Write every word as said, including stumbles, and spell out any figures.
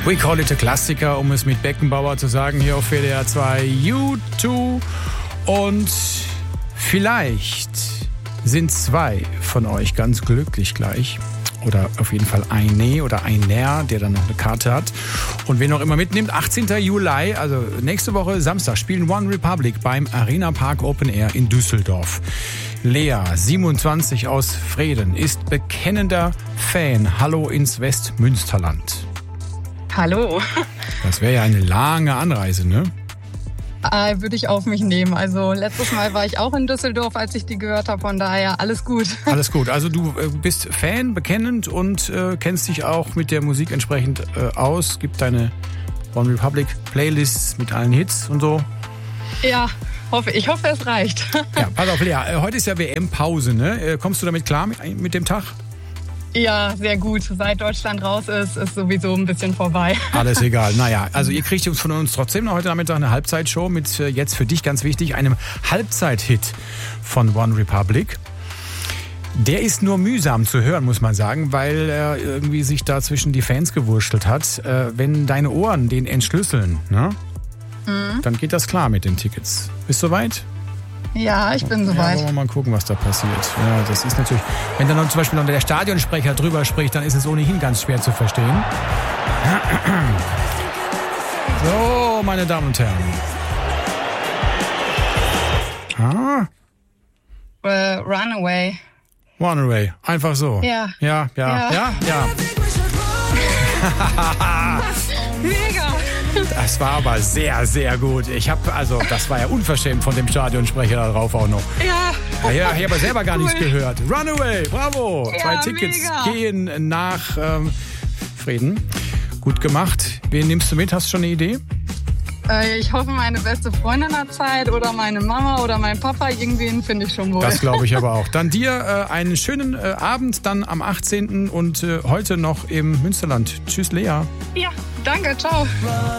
We call it a Klassiker, um es mit Beckenbauer zu sagen, hier auf W D R zwei. U zwei. Und vielleicht sind zwei von euch ganz glücklich gleich. Oder auf jeden Fall eine oder einer, der dann noch eine Karte hat. Und wen auch immer mitnimmt, achtzehnten Juli, also nächste Woche Samstag, spielen One Republic beim Arena Park Open Air in Düsseldorf. Lea, siebenundzwanzig aus Vreden, ist bekennender Fan. Hallo ins Westmünsterland. Hallo. Das wäre ja eine lange Anreise, ne? Äh, würde ich auf mich nehmen. Also letztes Mal war ich auch in Düsseldorf, als ich die gehört habe. Von daher alles gut. Alles gut. Also du äh, bist Fan, bekennend und äh, kennst dich auch mit der Musik entsprechend äh, aus. Gibt deine One Republic Playlists mit allen Hits und so. Ja, hoffe, ich hoffe, es reicht. Ja, pass auf, Lea. Äh, heute ist ja W M-Pause, ne? Äh, kommst du damit klar mit, mit dem Tag? Ja, sehr gut. Seit Deutschland raus ist, ist sowieso ein bisschen vorbei. Alles egal. Naja, also ihr kriegt von uns trotzdem heute Nachmittag eine Halbzeitshow mit äh, jetzt für dich ganz wichtig, einem Halbzeithit von One Republic. Der ist nur mühsam zu hören, muss man sagen, weil er irgendwie sich da zwischen die Fans gewurschtelt hat. Äh, wenn deine Ohren den entschlüsseln, ne? Mhm. Dann geht das klar mit den Tickets. Bist du soweit? Ja, ich bin soweit. Ja, wollen wir mal gucken, was da passiert. Ja, das ist natürlich, wenn dann noch zum Beispiel noch der Stadionsprecher drüber spricht, dann ist es ohnehin ganz schwer zu verstehen. So, meine Damen und Herren. Ah. Uh, Runaway. Runaway, einfach so. Ja. Ja, ja, ja, ja. ja. Mega. Das war aber sehr, sehr gut. Ich habe, also, das war ja unverschämt von dem Stadionsprecher da drauf auch noch. Ja. Ja, ich habe aber selber gar cool. nichts gehört. Runaway, bravo. Ja, Zwei Tickets mega. gehen nach ähm, Vreden. Gut gemacht. Wen nimmst du mit? Hast du schon eine Idee? Äh, ich hoffe, meine beste Freundin hat Zeit oder meine Mama oder mein Papa. Irgendwen finde ich schon wohl. Das glaube ich aber auch. Dann dir äh, einen schönen äh, Abend dann am achtzehnten und äh, heute noch im Münsterland. Tschüss, Lea. Ja, danke. Ciao.